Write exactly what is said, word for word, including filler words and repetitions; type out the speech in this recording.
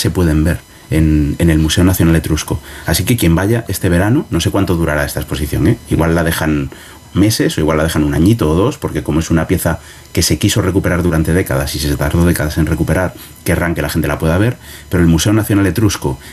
se pueden ver en, en el Museo Nacional Etrusco. Así que quien vaya este verano, no sé cuánto durará esta exposición, ¿eh? Igual la dejan meses o igual la dejan un añito o dos, porque como es una pieza que se quiso recuperar durante décadas y se tardó décadas en recuperar, querrán que la gente la pueda ver, pero el Museo Nacional Etrusco,